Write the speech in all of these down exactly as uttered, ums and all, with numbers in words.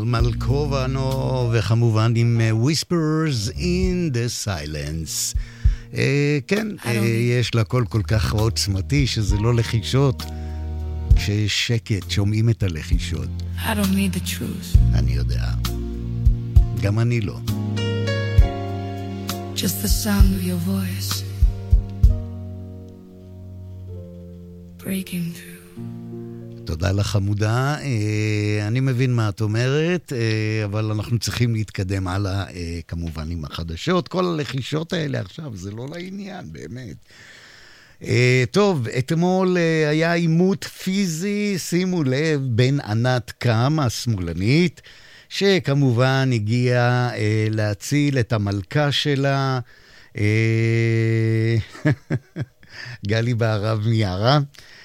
מלקובנו, וכמובן עם Whispers in the Silence. כן, יש לה קול כל כך עוצמתי שזה לא לחישות. כשיש שקט, שומעים את הלחישות. I don't need the truth. אני יודע. גם אני לא. Just the sound of your voice breaking through. תודה לך חמודה, אני מבין מה את אומרת, אבל אנחנו צריכים להתקדם הלאה כמובן עם החדשות. כל הלחישות האלה עכשיו זה לא לעניין באמת. טוב, אתמול היה עימות פיזי, שימו לב, בין ענת קם השמאלנית, שכמובן הגיעה להציל את המלכה שלה, גלי בהרב מיארה,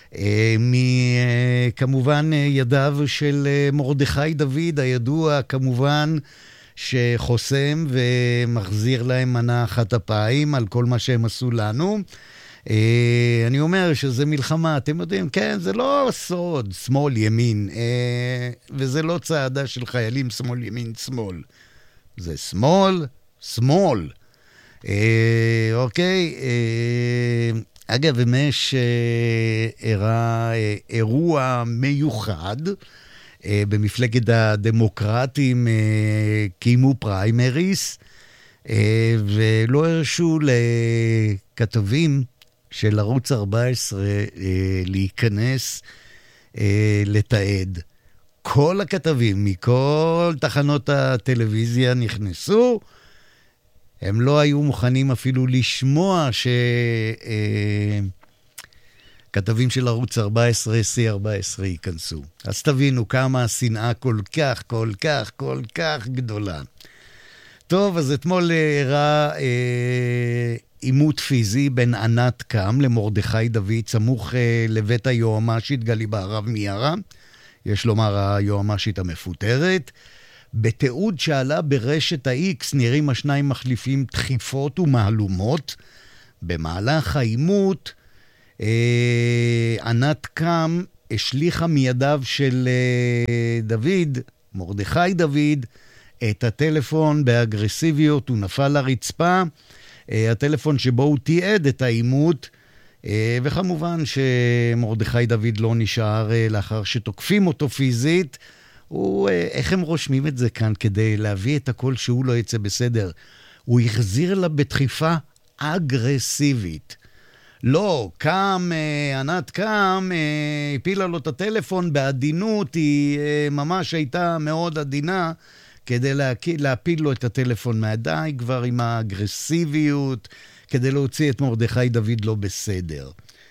מכמובן ידיו של מרדכי דוד, הידוע כמובן שחוסם ומחזיר להם מנה אחת אפיים על כל מה שהם עשו לנו. אני אומר שזה מלחמה, אתם יודעים, כן, זה לא סוד, שמאל, ימין, וזה לא צעדה של חיילים שמאל, ימין, שמאל. זה שמאל, שמאל. אוקיי, אגב, אמש אירע אירוע מיוחד, במפלגת הדמוקרטים קיימו פריימריס, ולא הרשו לכתבים של ערוץ ארבע עשרה להיכנס לתעד. כל הכתבים מכל תחנות הטלוויזיה נכנסו, הם לא היו מוכנים אפילו לשמוע שכתבים של ערוץ ארבע עשרה, סי ארבע עשרה ייכנסו. אז תבינו כמה השנאה כל כך, כל כך, כל כך גדולה. טוב, אז אתמול הראה אה, עימות פיזי בין ענת קם למרדכי דוד, סמוך אה, לבית היועמ"שית גלי בהרב מיארה, יש לומר היועמ"שית המפוטרת. בתיעוד שעלה ברשת ה-X נראים השניים מחליפים דחיפות ומהלומות. במהלך העימות, אה, ענת קם השליחה מידיו של אה, דוד, מרדכי דוד, את הטלפון באגרסיביות, הוא נפל לרצפה, הטלפון שבו הוא תיעד את העימות, וכמובן שמרדכי דוד לא נשאר לאחר שתוקפים אותו פיזית. הוא, איך הם רושמים את זה כאן כדי להביא את הכל שהוא לא יצא בסדר? הוא החזיר לה בדחיפה אגרסיבית. לא, קם, ענת קם, הפילה לו את הטלפון בעדינות, היא ממש הייתה מאוד עדינה, כדי להפיל לו את הטלפון מהידיים, כבר עם האגרסיביות, כדי להוציא את מרדכי דוד לא בסדר.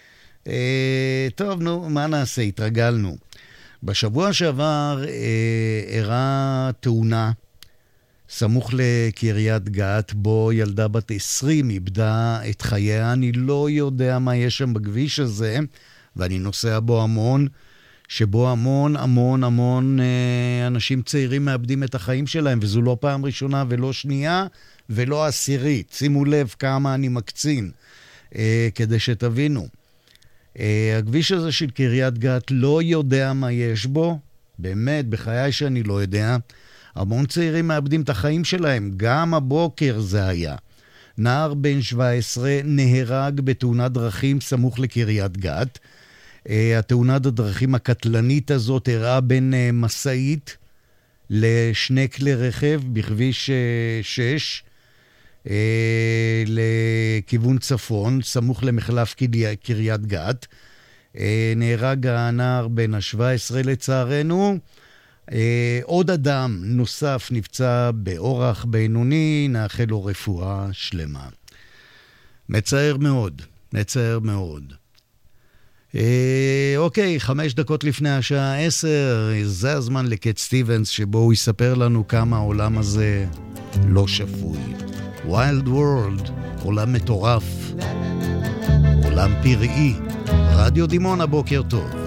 אה, טוב, נו, מה נעשה? התרגלנו. בשבוע שעבר אה, הראה תאונה, סמוך לקריית גת, בו ילדה בת עשרים איבדה את חייה. אני לא יודע מה יש שם בכביש הזה, ואני נוסע בו המון, שבו המון המון המון אה, אנשים צעירים מאבדים את החיים שלהם, וזו לא פעם ראשונה ולא שנייה ולא עשירית. שימו לב כמה אני מקצין, אה, כדי שתבינו. אה, הכביש הזה של קריית גת, לא יודע מה יש בו, באמת, בחיי שאני לא יודע. המון צעירים מאבדים את החיים שלהם, גם הבוקר זה היה. נער בן שבע עשרה נהרג בתאונת דרכים סמוך לקריית גת. התאונת הדרכים הקטלנית הזאת הראה בין מסעית לשני כלי רכב בכביש שש לכיוון צפון, סמוך למחלף קריית גת. נהרג הנער בן ה-שבע עשרה לצערנו. עוד אדם נוסף נפצע באורח בינוני, נאחל לו רפואה שלמה. מצער מאוד, מצער מאוד. אוקיי, חמש דקות לפני השעה עשר, זה הזמן לקט סטיבנס, שבו הוא יספר לנו כמה העולם הזה לא שפוי. Wild World, עולם מטורף, עולם פראי. רדיו דימונה, בוקר טוב.